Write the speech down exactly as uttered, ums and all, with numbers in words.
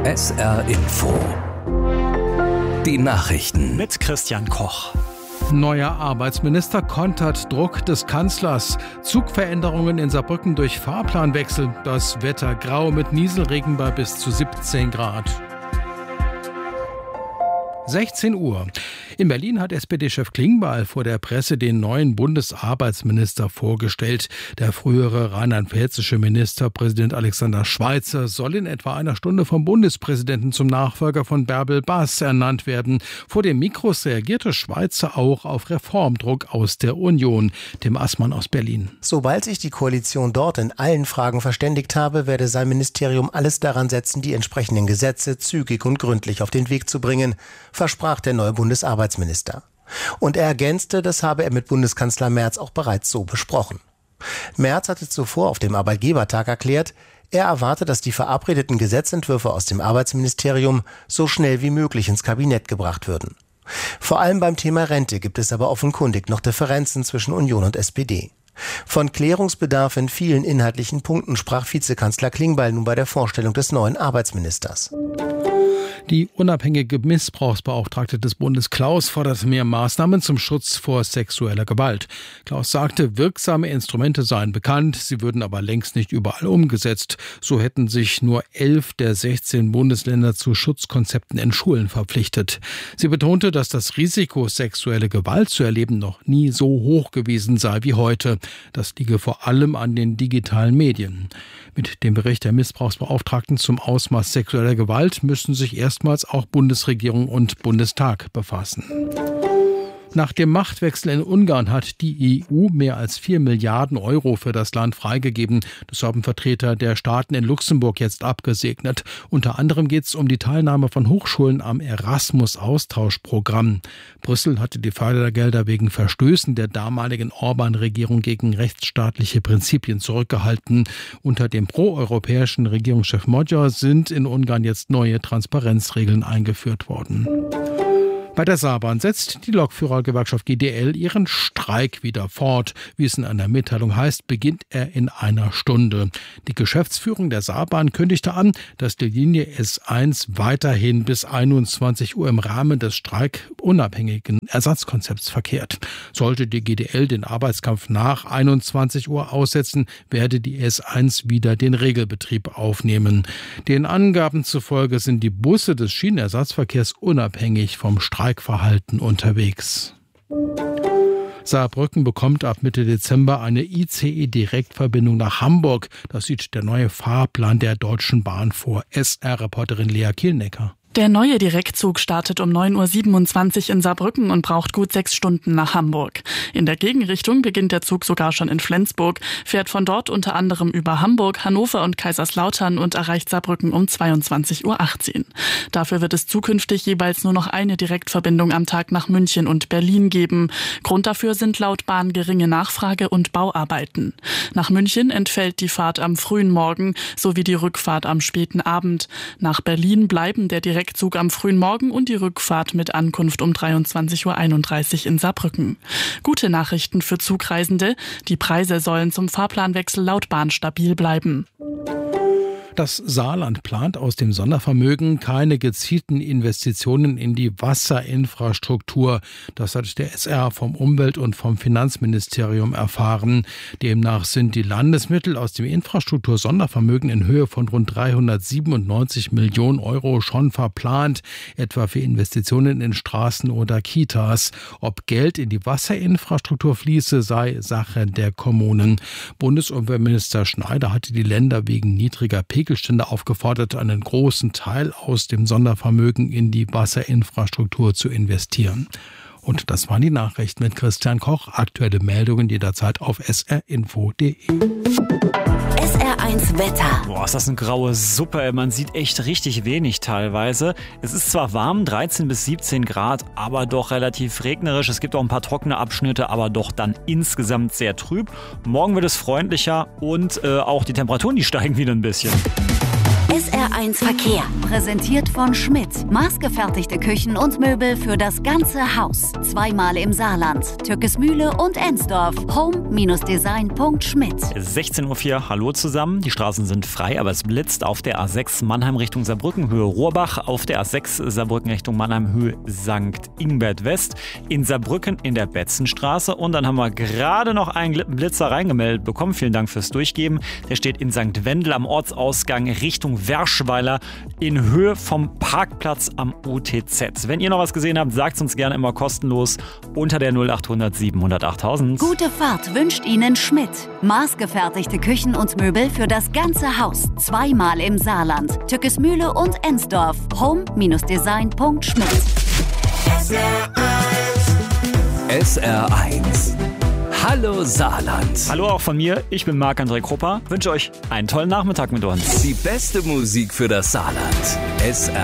S R Info. Die Nachrichten mit Christian Koch. Neuer Arbeitsminister kontert Druck des Kanzlers. Zugveränderungen in Saarbrücken durch Fahrplanwechsel. Das Wetter grau mit Nieselregen bei bis zu siebzehn Grad. sechzehn Uhr. In Berlin hat S P D-Chef Klingbeil vor der Presse den neuen Bundesarbeitsminister vorgestellt. Der frühere rheinland-pfälzische Ministerpräsident Alexander Schweitzer soll in etwa einer Stunde vom Bundespräsidenten zum Nachfolger von Bärbel Baas ernannt werden. Vor den Mikros reagierte Schweitzer auch auf Reformdruck aus der Union. Tim Assmann aus Berlin. Sobald sich die Koalition dort in allen Fragen verständigt habe, werde sein Ministerium alles daran setzen, die entsprechenden Gesetze zügig und gründlich auf den Weg zu bringen, versprach der neue Bundesarbeitsminister. Und er ergänzte, das habe er mit Bundeskanzler Merz auch bereits so besprochen. Merz hatte zuvor auf dem Arbeitgebertag erklärt, er erwarte, dass die verabredeten Gesetzentwürfe aus dem Arbeitsministerium so schnell wie möglich ins Kabinett gebracht würden. Vor allem beim Thema Rente gibt es aber offenkundig noch Differenzen zwischen Union und S P D. Von Klärungsbedarf in vielen inhaltlichen Punkten sprach Vizekanzler Klingbeil nun bei der Vorstellung des neuen Arbeitsministers. Die unabhängige Missbrauchsbeauftragte des Bundes Klaus fordert mehr Maßnahmen zum Schutz vor sexueller Gewalt. Klaus sagte, wirksame Instrumente seien bekannt, sie würden aber längst nicht überall umgesetzt. So hätten sich nur elf der sechzehn Bundesländer zu Schutzkonzepten in Schulen verpflichtet. Sie betonte, dass das Risiko, sexuelle Gewalt zu erleben, noch nie so hoch gewesen sei wie heute. Das liege vor allem an den digitalen Medien. Mit dem Bericht der Missbrauchsbeauftragten zum Ausmaß sexueller Gewalt müssen sich erstmals auch Bundesregierung und Bundestag befassen. Nach dem Machtwechsel in Ungarn hat die E U mehr als vier Milliarden Euro für das Land freigegeben. Das haben Vertreter der Staaten in Luxemburg jetzt abgesegnet. Unter anderem geht es um die Teilnahme von Hochschulen am Erasmus-Austauschprogramm. Brüssel hatte die Fördergelder wegen Verstößen der damaligen Orban-Regierung gegen rechtsstaatliche Prinzipien zurückgehalten. Unter dem proeuropäischen Regierungschef Magyar sind in Ungarn jetzt neue Transparenzregeln eingeführt worden. Bei der Saarbahn setzt die Lokführergewerkschaft G D L ihren Streik wieder fort. Wie es in einer Mitteilung heißt, beginnt er in einer Stunde. Die Geschäftsführung der Saarbahn kündigte an, dass die Linie S eins weiterhin bis einundzwanzig Uhr im Rahmen des streikunabhängigen Ersatzkonzepts verkehrt. Sollte die G D L den Arbeitskampf nach einundzwanzig Uhr aussetzen, werde die S eins wieder den Regelbetrieb aufnehmen. Den Angaben zufolge sind die Busse des Schienenersatzverkehrs unabhängig vom Streik Streikverhalten unterwegs. Saarbrücken bekommt ab Mitte Dezember eine I C E-Direktverbindung nach Hamburg. Das sieht der neue Fahrplan der Deutschen Bahn vor. S R-Reporterin Lea Kielnecker. Der neue Direktzug startet um neun Uhr siebenundzwanzig in Saarbrücken und braucht gut sechs Stunden nach Hamburg. In der Gegenrichtung beginnt der Zug sogar schon in Flensburg, fährt von dort unter anderem über Hamburg, Hannover und Kaiserslautern und erreicht Saarbrücken um zweiundzwanzig Uhr achtzehn. Dafür wird es zukünftig jeweils nur noch eine Direktverbindung am Tag nach München und Berlin geben. Grund dafür sind laut Bahn geringe Nachfrage und Bauarbeiten. Nach München entfällt die Fahrt am frühen Morgen sowie die Rückfahrt am späten Abend. Nach Berlin bleiben der Direkt Zug am frühen Morgen und die Rückfahrt mit Ankunft um dreiundzwanzig Uhr einunddreißig in Saarbrücken. Gute Nachrichten für Zugreisende. Die Preise sollen zum Fahrplanwechsel laut Bahn stabil bleiben. Das Saarland plant aus dem Sondervermögen keine gezielten Investitionen in die Wasserinfrastruktur. Das hat der S R vom Umwelt- und vom Finanzministerium erfahren. Demnach sind die Landesmittel aus dem Infrastruktur-Sondervermögen in Höhe von rund dreihundertsiebenundneunzig Millionen Euro schon verplant, etwa für Investitionen in Straßen oder Kitas. Ob Geld in die Wasserinfrastruktur fließe, sei Sache der Kommunen. Bundesumweltminister Schneider hatte die Länder wegen niedriger Pegelstände aufgefordert, einen großen Teil aus dem Sondervermögen in die Wasserinfrastruktur zu investieren. Und das waren die Nachrichten mit Christian Koch. Aktuelle Meldungen jederzeit auf s r info punkt d e. S R eins Wetter. Boah, ist das eine graue Suppe. Man sieht echt richtig wenig teilweise. Es ist zwar warm, dreizehn bis siebzehn Grad, aber doch relativ regnerisch. Es gibt auch ein paar trockene Abschnitte, aber doch dann insgesamt sehr trüb. Morgen wird es freundlicher und äh, auch die Temperaturen, die steigen wieder ein bisschen. S R eins Verkehr. Präsentiert von Schmidt. Maßgefertigte Küchen und Möbel für das ganze Haus. Zweimal im Saarland. Türkesmühle und Ensdorf. home Design punkt schmidt. sechzehn Uhr vier, hallo zusammen. Die Straßen sind frei, aber es blitzt auf der A sechs Mannheim Richtung Saarbrücken, Höhe Rohrbach. Auf der A sechs Saarbrücken Richtung Mannheim, Höhe Sankt Ingbert West. In Saarbrücken in der Betzenstraße. Und dann haben wir gerade noch einen Blitzer reingemeldet bekommen. Vielen Dank fürs Durchgeben. Der steht in Sankt Wendel am Ortsausgang Richtung Werschweiler in Höhe vom Parkplatz am U T Z. Wenn ihr noch was gesehen habt, sagt es uns gerne immer kostenlos unter der null acht hundert siebenhundert achttausend. Gute Fahrt wünscht Ihnen Schmidt. Maßgefertigte Küchen und Möbel für das ganze Haus. Zweimal im Saarland. Türkesmühle und Ensdorf. home Design punkt schmidt. S R eins. Hallo Saarland. Hallo auch von mir, ich bin Marc-André Krupper. Wünsche euch einen tollen Nachmittag mit uns. Die beste Musik für das Saarland. S R